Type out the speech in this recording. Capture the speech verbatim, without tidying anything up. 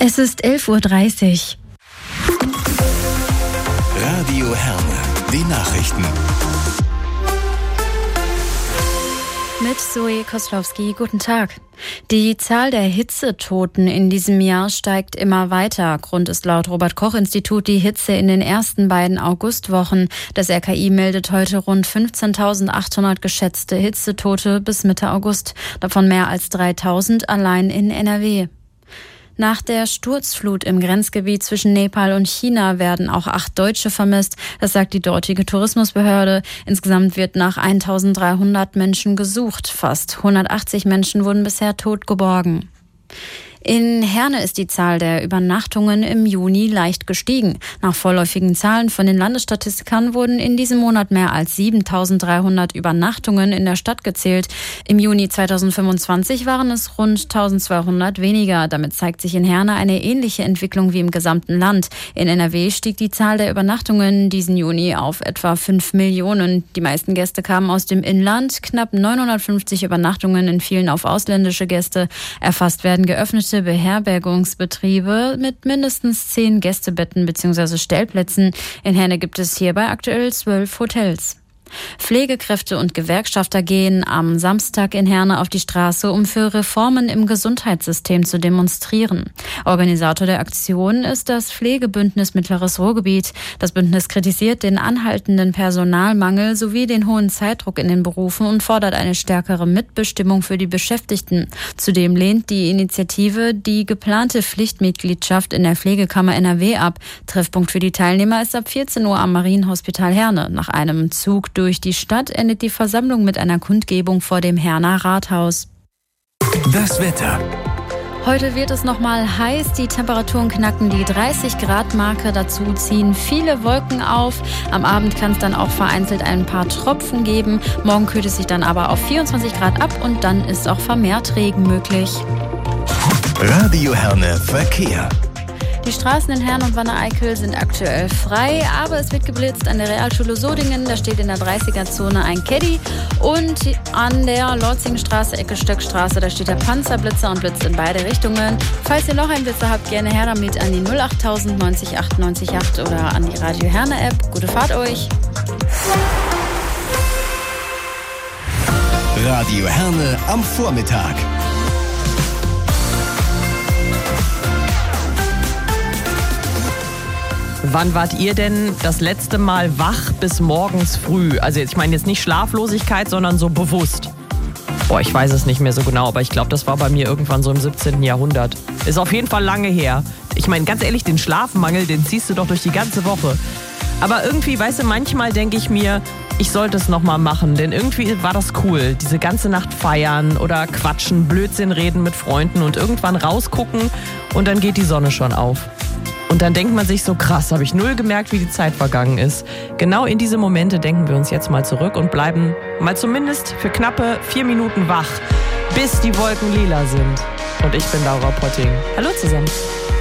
Es ist elf Uhr dreißig. Radio Herne, die Nachrichten. Mit Zoe Koslowski, guten Tag. Die Zahl der Hitzetoten in diesem Jahr steigt immer weiter. Grund ist laut Robert-Koch-Institut die Hitze in den ersten beiden Augustwochen. Das R K I meldet heute rund fünfzehntausendachthundert geschätzte Hitzetote bis Mitte August. Davon mehr als dreitausend allein in N R W. Nach der Sturzflut im Grenzgebiet zwischen Nepal und China werden auch acht Deutsche vermisst. Das sagt die dortige Tourismusbehörde. Insgesamt wird nach eintausenddreihundert Menschen gesucht. Fast hundertachtzig Menschen wurden bisher tot geborgen. In Herne ist die Zahl der Übernachtungen im Juni leicht gestiegen. Nach vorläufigen Zahlen von den Landesstatistikern wurden in diesem Monat mehr als siebentausenddreihundert Übernachtungen in der Stadt gezählt. Im Juni zweitausendfünfundzwanzig waren es rund eintausendzweihundert weniger. Damit zeigt sich in Herne eine ähnliche Entwicklung wie im gesamten Land. In N R W stieg die Zahl der Übernachtungen diesen Juni auf etwa fünf Millionen. Die meisten Gäste kamen aus dem Inland. Knapp neunhundertfünfzig Übernachtungen entfielen auf ausländische Gäste. Erfasst werden geöffnete Beherbergungsbetriebe mit mindestens zehn Gästebetten bzw. Stellplätzen. In Herne gibt es hierbei aktuell zwölf Hotels. Pflegekräfte und Gewerkschafter gehen am Samstag in Herne auf die Straße, um für Reformen im Gesundheitssystem zu demonstrieren. Organisator der Aktion ist das Pflegebündnis Mittleres Ruhrgebiet. Das Bündnis kritisiert den anhaltenden Personalmangel sowie den hohen Zeitdruck in den Berufen und fordert eine stärkere Mitbestimmung für die Beschäftigten. Zudem lehnt die Initiative die geplante Pflichtmitgliedschaft in der Pflegekammer N R W ab. Treffpunkt für die Teilnehmer ist ab vierzehn Uhr am Marienhospital Herne. Nach einem Zug durch Durch die Stadt endet die Versammlung mit einer Kundgebung vor dem Herner Rathaus. Das Wetter. Heute wird es nochmal heiß. Die Temperaturen knacken die dreißig Grad Marke. Dazu ziehen viele Wolken auf. Am Abend kann es dann auch vereinzelt ein paar Tropfen geben. Morgen kühlt es sich dann aber auf vierundzwanzig Grad ab und dann ist auch vermehrt Regen möglich. Radio Herne Verkehr. Die Straßen in Herne und Wanne-Eickel sind aktuell frei, aber es wird geblitzt an der Realschule Sodingen. Da steht in der dreißiger-Zone ein Caddy. Und an der Lorzingstraße, Ecke Stöckstraße, da steht der Panzerblitzer und blitzt in beide Richtungen. Falls ihr noch einen Blitzer habt, gerne her damit an die null achttausend neunzig achtundneunzig acht oder an die Radio Herne App. Gute Fahrt euch! Radio Herne am Vormittag. Wann wart ihr denn das letzte Mal wach bis morgens früh? Also ich meine jetzt nicht Schlaflosigkeit, sondern so bewusst. Boah, ich weiß es nicht mehr so genau, aber ich glaube, das war bei mir irgendwann so im siebzehnten Jahrhundert. Ist auf jeden Fall lange her. Ich meine, ganz ehrlich, den Schlafmangel, den ziehst du doch durch die ganze Woche. Aber irgendwie, weißt du, manchmal denke ich mir, ich sollte es nochmal machen, denn irgendwie war das cool. Diese ganze Nacht feiern oder quatschen, Blödsinn reden mit Freunden und irgendwann rausgucken und dann geht die Sonne schon auf. Und dann denkt man sich so, krass, habe ich null gemerkt, wie die Zeit vergangen ist. Genau in diese Momente denken wir uns jetzt mal zurück und bleiben mal zumindest für knappe vier Minuten wach, bis die Wolken lila sind. Und ich bin Laura Potting. Hallo zusammen.